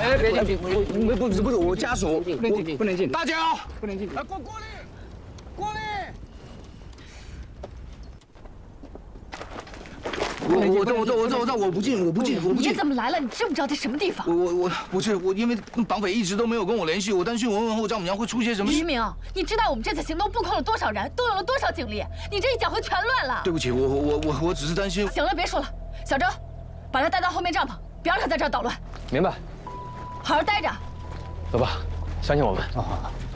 哎，别进去！不是，我家属不能进，不能进。 大脚， 不能进。 来，过来，过来！我不进。 你怎么来了？你知不知道这什么地方？ 我不是我，因为绑匪一直都没有跟我联系，我担心我问候丈母娘会出些什么。 于明，你知道我们这次行动布控了多少人，动用了多少警力？你这一搅和全乱了。 对不起，我只是担心。 行了，别说了，小周，把他带到后面帐篷，别让他在这儿捣乱。 明白。 好好待着。 走吧，相信我们。 好。